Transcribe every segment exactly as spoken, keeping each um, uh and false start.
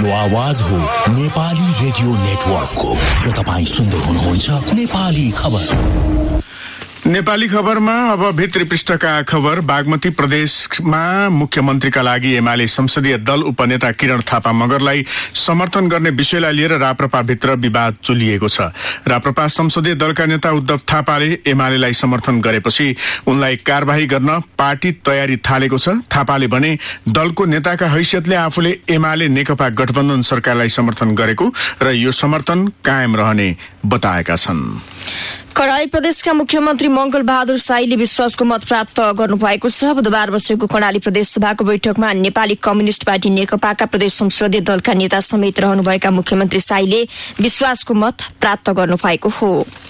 यो आवाज हो नेपाली रेडियो नेटवर्कको र तपाईँ सुन्दै हुनुहुन्छ नेपाली खबर। नेपाली खबरमा अब भित्री पृष्ठका खबर। बागमती प्रदेशमा मुख्यमन्त्रीका लागि एमाले संसदीय दल उपनेता किरण थापा मगरलाई समर्थन गर्ने विषयलाई लिएर राप्रपा भित्र विवाद चुलिएको छ। राप्रपा संसदीय दलका नेता उद्धव थापाले एमालेलाई समर्थन गरेपछि उनलाई कारबाही गर्न पार्टी तयारी थालेको छ। थापाले भने दलको नेताका हैसियतले आफूले एमाले नेकपा गठबन्धन सरकारलाई समर्थन गरेको र यो समर्थन कायम रहने बताएका छन्। कर्णाली प्रदेशका मुख्यमन्त्री मंगल बहादुर शाहीले विश्वासको मत प्राप्त गर्नुभएको छ। बुधबार बसेको कर्णाली प्रदेश सभाको बैठकमा नेपाली कम्युनिष्ट पार्टी नेकपाका प्रदेश संसदीय दलका नेता समेत रहनुभएका मुख्यमन्त्री शाहीले विश्वासको मत प्राप्त गर्नुभएको हो।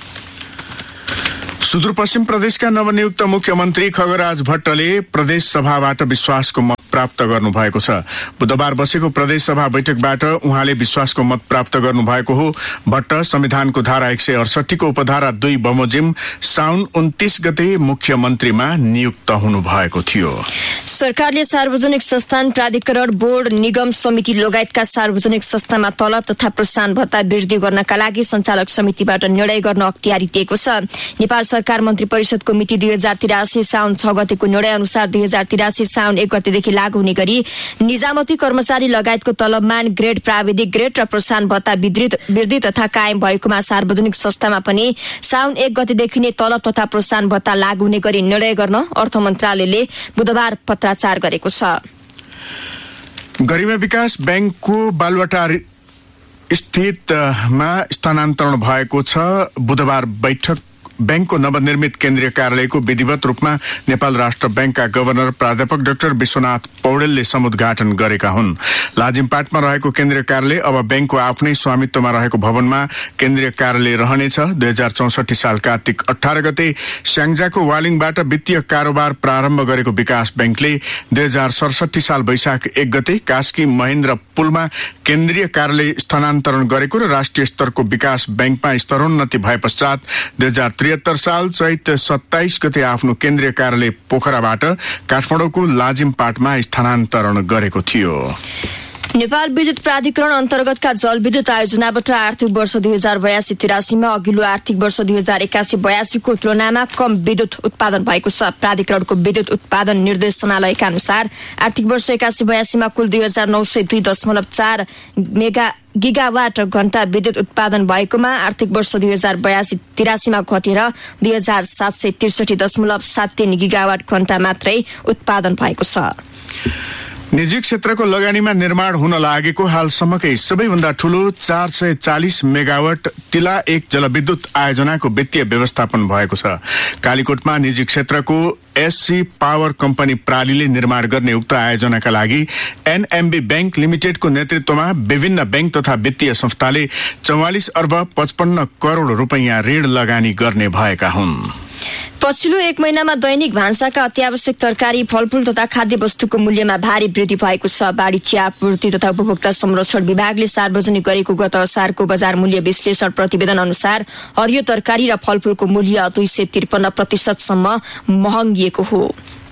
सुदूरपश्चिम प्रदेशका नवनियुक्त मुख्यमन्त्री खगराज भट्टले प्रदेश सभाबाट विश्वासको मत प्राप्त गर्नुभएको छ। बुधबार बसेको प्रदेश सभा बैठकबाट उहाँले विश्वासको मत प्राप्त गर्नुभएको हो। भट्ट संविधानको धारा एक सय अडसठी को उपधारा दुई बमोजिम साउन उन्तीस गते मुख्यमन्त्रीमा नियुक्त हुनुभएको थियो। सरकारले सार्वजनिक संस्थान प्राधिकरण बोर्ड निगम समिति लगायतका सार्वजनिक संस्थामा तलब तथा प्रोत्साहन भत्ता वृद्धि गर्नका लागि सञ्चालक समितिबाट निर्णय गर्न अख्तियारी दिएको छ। नेपाल सरकार मन्त्री परिषदको मिति दुई हजार तिरासी साउन छ गतेको निर्णय अनुसार दुई हजार तिरासी साउन एक गतेदेखि लागू हुने गरी निजामती कर्मचारी लगायतको तलबमान ग्रेड प्राविधिक ग्रेड र प्रोत्साहन भत्ता वृद्धि तथा कायम भएकोमा सार्वजनिक संस्थामा पनि साउन एक गतेदेखि नै तलब तथा प्रोत्साहन भत्ता लागू हुने गरी निर्णय गर्न अर्थ मन्त्रालयले बुधबार पत्राचार गरेको छ। गरिमा विकास बैंकको बालुवाटार स्थितमा स्थानान्तरण भएको छ। बुधबार बैठक बैंकको नवनिर्मित केन्द्रीय कार्यालयको विधिवत रूपमा नेपाल राष्ट्र बैंकका गभर्नर प्राध्यापक डाक्टर विश्वनाथ पौडेलले समुद्घाटन गरेका हुन्। लाजिमपाटमा रहेको केन्द्रीय कार्यालय अब बैंकको आफ्नै स्वामित्वमा रहेको भवनमा केन्द्रीय कार्यालय रहनेछ। दुई हजार चौसठी साल कार्तिक अठार गते स्याङ्जाको वालिङबाट वित्तीय कारोबार प्रारम्भ गरेको विकास बैंकले दुई हजार सडसठी साल वैशाख एक गते कास्की महेन्द्र पुलमा केन्द्रीय कार्यालय स्थानान्तरण गरेको र राष्ट्रिय स्तरको विकास बैंकमा स्तरोन्नति भए पश्चात दुई हजार त्रिहत्तर साल चैत सत्ताइस गते आफ्नो केन्द्रीय कार्यालय पोखराबाट काठमाडौँको लाजिमपाटमा स्थानान्तरण गरेको थियो। नेपाल विद्युत प्राधिकरण अन्तर्गतका जलविद्युत आयोजनाबाट आर्थिक वर्ष दुई हजार बयासी तिरासीमा अघिल्लो आर्थिक वर्ष दुई हजार एकासी बयासीको तुलनामा कम विद्युत उत्पादन भएको छ। प्राधिकरणको विद्युत उत्पादन निर्देशनालयका अनुसार आर्थिक वर्ष एकासी बयासीमा कुल दुई हजार नौ सय दुई दशमलव चार मेगा गिगावाट घण्टा विद्युत उत्पादन भएकोमा आर्थिक वर्ष दुई हजार बयासी तिरासीमा घटेर दुई हजार सात सय त्रिसठी दशमलव सात तीन गिगावाट घण्टा मात्रै उत्पादन भएको छ। निजी क्षेत्रको लगानीमा निर्माण हुन लागेको हालसम्मकै सबैभन्दा ठूलो चार सय चालिस मेगावाट तिला एक जलविद्युत आयोजनाको वित्तीय व्यवस्थापन भएको छ। कालीकोटमा निजी क्षेत्रको एससी पावर कम्पनी प्रालीले निर्माण गर्ने उक्त आयोजनाका लागि एनएमबी बैंक लिमिटेडको नेतृत्वमा विभिन्न बैंक तथा वित्तीय संस्थाले चौवालिस अर्ब पचपन्न करोड़ रुपैयाँ ऋण लगानी गर्ने भएका हुन्। पछिल्लो एक महिनामा दैनिक भान्साका अत्यावश्यक तरकारी फलफूल तथा खाद्य वस्तुको मूल्यमा भारी वृद्धि भएको छ। बाढी चिया आपूर्ति तथा उपभोक्ता संरक्षण विभागले सार्वजनिक गरेको गत असारको बजार मूल्य विश्लेषण प्रतिवेदन अनुसार हरियो तरकारी र फलफूलको मूल्य दुई सय त्रिपन्न प्रतिशतसम्म महँगिएको हो।